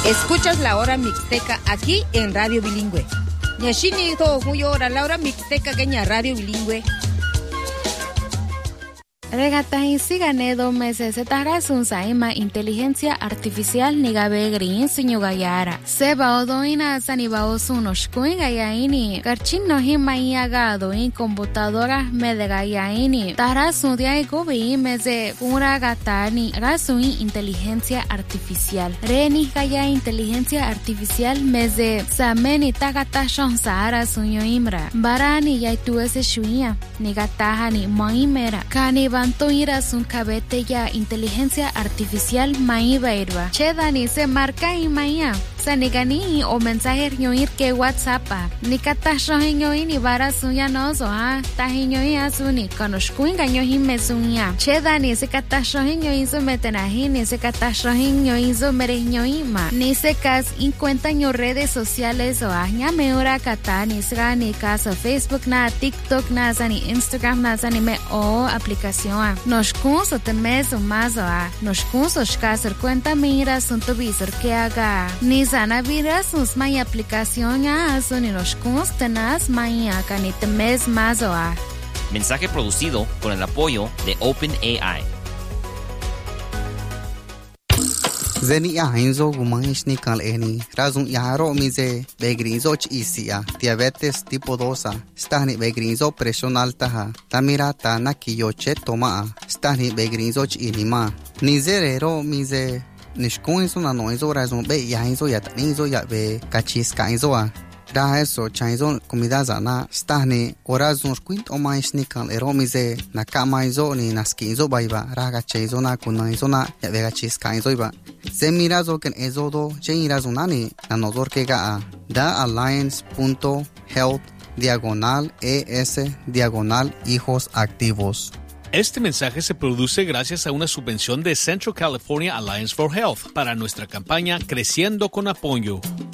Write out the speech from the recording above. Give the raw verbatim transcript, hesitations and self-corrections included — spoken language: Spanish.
Escuchas la hora mixteca aquí en Radio Bilingüe. Nyashini to huyora la hora mixteca kenya Radio Bilingüe. Regatahin sigane do meses etara sun saima inteligencia artificial nigabe green sunyugayara. Seba odoina saniba osunos kuingayaini. Garchin no himayagado in computadora medegayaini. Tara sun dia gobi meze pura gatani rasui inteligencia artificial. Reni gaya inteligencia artificial meze sameni tagata shon sahara sunyo imra. Barani yaitu ese shuia nigatahani moimera. Kani Banto ira sun cabete ya inteligencia artificial maiba irba. Chedani se marca y maya. Sanigani o mensaje ñoir que WhatsApp. Ni katasho ñoir ni bara suya nozo ha. Tahiñoy asuni konoshkuinga ñohi mesunya. Chedani se katasho ñoir so metenahi ni se katasho ñoir so mereñoima. Ni se cas in cuenta ño redes sociales o aña meura kata ni se ni caso Facebook na TikTok na sani Instagram na sani me o aplicación. Nos curso te meso más a. Nos curso escaser cuenta mira sun tu visor que haga. Ni sana vira sus mai aplicación ya son y nos curso tenas mai acá ni te mes más a. Mensaje producido con el apoyo de OpenAI. Zeni ya hinzo gumangish ni kal eni razun yaro mize begrinzo ch isia diabetes tipo dos stani begrinzo presión alta ha tamira ta nakiyoche toma stani begrinzo ch inima nizerero mize nishkuinzo na noizo razun be ya hinzo ya tanizo ya be kachis kainzo a da eso chainzo comida zana stani orazun squint o mais ni kal ero mize nakamaizo ni naskinzo baiba raga chaizo na kunaizo na ya be kachis kainzo iba Semirazo ken ezodo chengirazunani nanozor kega a da alliance punto health diagonal es diagonal hijos activos. Este mensaje se produce gracias a una subvención de Central California Alliance for Health para nuestra campaña Creciendo con Apoyo.